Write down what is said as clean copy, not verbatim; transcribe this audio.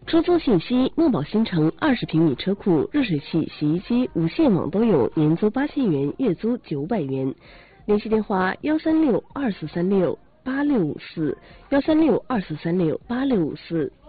出租信息：梦宝新城20平米车库，热水器、洗衣机、无线网都有，年租8000元，月租900元。联系电话：13624368654，13624368654。